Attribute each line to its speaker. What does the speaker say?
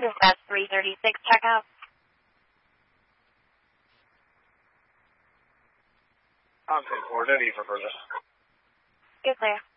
Speaker 1: That's 336 checkout.
Speaker 2: I'm 10-4, no need for further.
Speaker 1: Good, clear.